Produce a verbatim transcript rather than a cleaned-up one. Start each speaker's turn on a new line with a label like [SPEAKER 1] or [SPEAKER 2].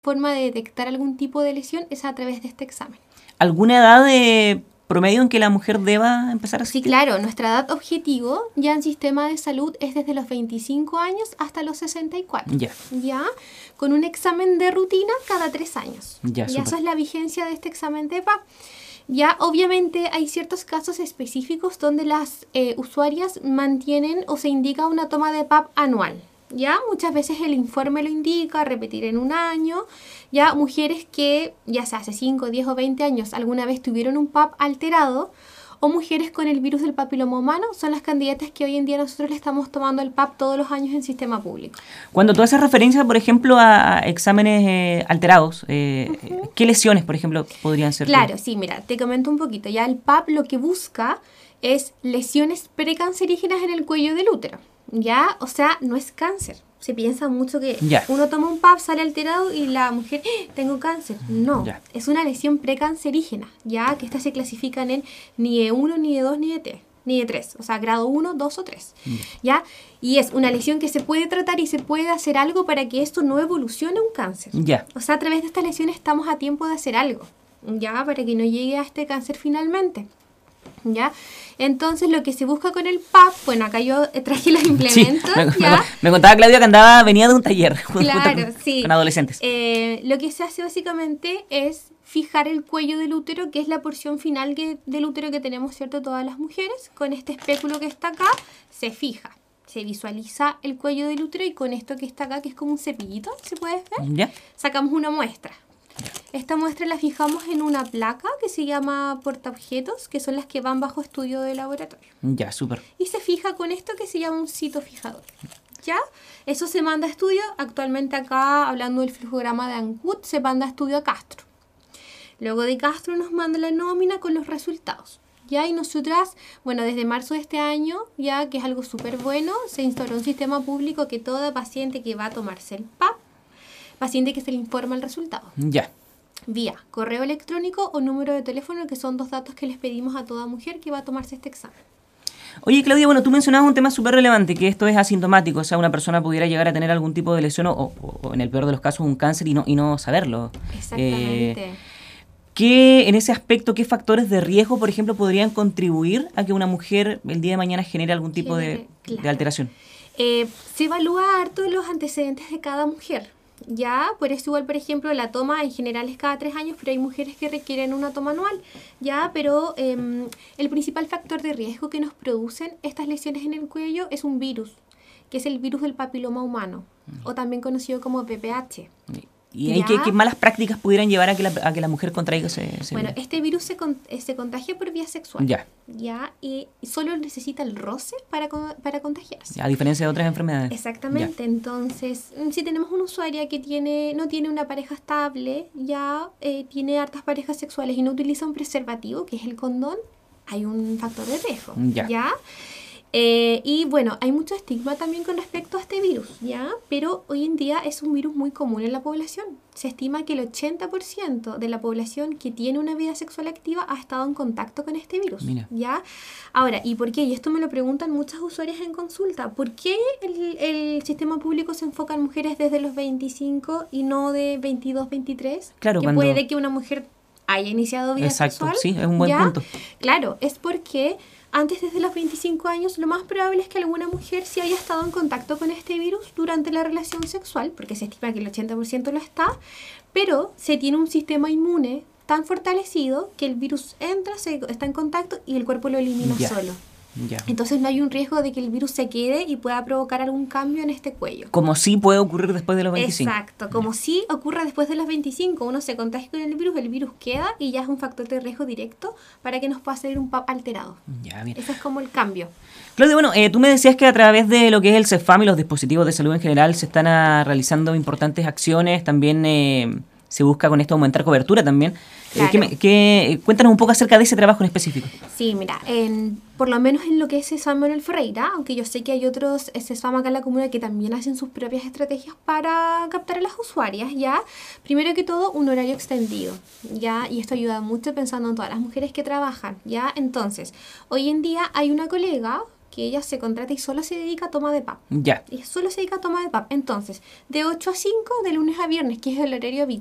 [SPEAKER 1] forma de detectar algún tipo de lesión es a través de este examen.
[SPEAKER 2] ¿Alguna edad de promedio en que la mujer deba empezar a asistir?
[SPEAKER 1] Sí, claro, nuestra edad objetivo ya en sistema de salud es desde los veinticinco años hasta los sesenta y cuatro.
[SPEAKER 2] Ya.
[SPEAKER 1] Ya, con un examen de rutina cada tres años.
[SPEAKER 2] Ya,
[SPEAKER 1] ya esa es la vigencia de este examen de P A P. Ya, obviamente hay ciertos casos específicos donde las eh, usuarias mantienen o se indica una toma de P A P anual. Ya, muchas veces el informe lo indica, repetir en un año. Ya, mujeres que ya sea hace cinco, diez o veinte años alguna vez tuvieron un P A P alterado, o mujeres con el virus del papiloma humano son las candidatas que hoy en día nosotros le estamos tomando el P A P todos los años en sistema público.
[SPEAKER 2] Cuando tú haces referencia, por ejemplo, a exámenes eh, alterados, eh, uh-huh. ¿qué lesiones, por ejemplo, podrían ser?
[SPEAKER 1] Claro, sí, mira, te comento un poquito. Ya el P A P lo que busca es lesiones precancerígenas en el cuello del útero. Ya, o sea, no es cáncer. Se piensa mucho que
[SPEAKER 2] ya.
[SPEAKER 1] uno toma un P A P, sale alterado y la mujer, ¡ah! Tengo cáncer. No, ya. Es una lesión precancerígena, ya que estas se clasifican en ni E uno, ni E dos, ni E tres, ni E tres, o sea, grado uno, dos o tres, ya. Y es una lesión que se puede tratar y se puede hacer algo para que esto no evolucione a un cáncer.
[SPEAKER 2] Ya.
[SPEAKER 1] O sea, a través de estas lesiones estamos a tiempo de hacer algo, ya, para que no llegue a este cáncer finalmente. ¿Ya? Entonces lo que se busca con el P A P, bueno, acá yo traje los implementos.
[SPEAKER 2] Sí, me,
[SPEAKER 1] ¿ya?
[SPEAKER 2] Me, me contaba Claudia que andaba, venía de un taller
[SPEAKER 1] claro,
[SPEAKER 2] con,
[SPEAKER 1] sí.
[SPEAKER 2] con adolescentes.
[SPEAKER 1] Eh, lo que se hace básicamente es fijar el cuello del útero, que es la porción final que, del útero que tenemos, ¿cierto? Todas las mujeres, con este espéculo que está acá, se fija. Se visualiza el cuello del útero y con esto que está acá, que es como un cepillito, ¿se puede ver?
[SPEAKER 2] ¿Ya?
[SPEAKER 1] Sacamos una muestra. Esta muestra la fijamos en una placa que se llama portaobjetos, que son las que van bajo estudio de laboratorio.
[SPEAKER 2] Ya, súper.
[SPEAKER 1] Y se fija con esto que se llama un citofijador. ¿Ya? Eso se manda a estudio. Actualmente acá, hablando del flujograma de Ancud, se manda a estudio a Castro. Luego de Castro nos manda la nómina con los resultados. ¿Ya? Y nosotras, bueno, desde marzo de este año, ya que es algo súper bueno, se instauró un sistema público que toda paciente que va a tomarse el P A P, paciente que se le informa el resultado.
[SPEAKER 2] Ya.
[SPEAKER 1] Vía correo electrónico o número de teléfono, que son dos datos que les pedimos a toda mujer que va a tomarse este examen.
[SPEAKER 2] Oye, Claudia, bueno, tú mencionabas un tema súper relevante, que esto es asintomático, o sea, una persona pudiera llegar a tener algún tipo de lesión o, o, o en el peor de los casos, un cáncer y no, y no saberlo.
[SPEAKER 1] Exactamente.
[SPEAKER 2] Eh, ¿qué, en ese aspecto, qué factores de riesgo, por ejemplo, podrían contribuir a que una mujer el día de mañana genere algún tipo Genere, de, claro. de alteración?
[SPEAKER 1] Eh, se evalúa harto los antecedentes de cada mujer. Ya, por eso igual, por ejemplo, la toma en general es cada tres años, pero hay mujeres que requieren una toma anual, ya, pero eh, el principal factor de riesgo que nos producen estas lesiones en el cuello es un virus, que es el virus del papiloma humano, mm. o también conocido como P P H.
[SPEAKER 2] ¿Y hay qué, qué malas prácticas pudieran llevar a que la, a que la mujer contraiga ese, ese
[SPEAKER 1] Bueno, virus? Este virus se, con, se contagia por vía sexual.
[SPEAKER 2] Ya.
[SPEAKER 1] Ya, y solo necesita el roce para, para contagiarse.
[SPEAKER 2] A diferencia de otras enfermedades.
[SPEAKER 1] Exactamente. Ya. Entonces, si tenemos una usuaria que tiene no tiene una pareja estable, ya eh, tiene hartas parejas sexuales y no utiliza un preservativo, que es el condón, hay un factor de riesgo.
[SPEAKER 2] Ya.
[SPEAKER 1] ¿Ya? Eh, y bueno, hay mucho estigma también con respecto a este virus, ¿ya? Pero hoy en día es un virus muy común en la población. Se estima que el ochenta por ciento de la población que tiene una vida sexual activa ha estado en contacto con este virus.
[SPEAKER 2] Mira.
[SPEAKER 1] ¿Ya? Ahora, ¿y por qué? Y esto me lo preguntan muchas usuarias en consulta. ¿Por qué el, el sistema público se enfoca en mujeres desde los veinticinco y no de veintidós, veintitrés?
[SPEAKER 2] Claro,
[SPEAKER 1] que
[SPEAKER 2] cuando...
[SPEAKER 1] puede que una mujer haya iniciado vida
[SPEAKER 2] Exacto,
[SPEAKER 1] sexual.
[SPEAKER 2] sí, es un buen
[SPEAKER 1] ¿ya?
[SPEAKER 2] punto.
[SPEAKER 1] Claro, es porque antes, desde los veinticinco años, lo más probable es que alguna mujer sí haya estado en contacto con este virus durante la relación sexual, porque se estima que el ochenta por ciento lo está, pero se tiene un sistema inmune tan fortalecido que el virus entra, se, está en contacto y el cuerpo lo elimina
[SPEAKER 2] ya.
[SPEAKER 1] solo.
[SPEAKER 2] Ya.
[SPEAKER 1] Entonces no hay un riesgo de que el virus se quede y pueda provocar algún cambio en este cuello.
[SPEAKER 2] Como sí puede ocurrir después de los veinticinco.
[SPEAKER 1] Exacto, como sí ocurre después de los veinticinco. Uno se contagia con el virus, el virus queda y ya es un factor de riesgo directo para que nos pueda salir un P A P alterado.
[SPEAKER 2] Ya, bien.
[SPEAKER 1] Ese es como el cambio.
[SPEAKER 2] Claudia, bueno, eh, tú me decías que a través de lo que es el CEFAM y los dispositivos de salud en general se están a, realizando importantes acciones, también eh, se busca con esto aumentar cobertura también.
[SPEAKER 1] Claro.
[SPEAKER 2] Eh, ¿qué me, qué, cuéntanos un poco acerca de ese trabajo en específico.
[SPEAKER 1] Sí, mira, en, por lo menos en lo que es CESFAM Manuel Ferreira, aunque yo sé que hay otros CESFAM acá en la comuna que también hacen sus propias estrategias para captar a las usuarias, ¿ya? Primero que todo, un horario extendido, ¿ya? Y esto ayuda mucho pensando en todas las mujeres que trabajan, ¿ya? Entonces, hoy en día hay una colega que ella se contrata y solo se dedica a toma de P A P.
[SPEAKER 2] Ya.
[SPEAKER 1] Y solo se dedica a toma de P A P. Entonces, de ocho a cinco, de lunes a viernes, que es el horario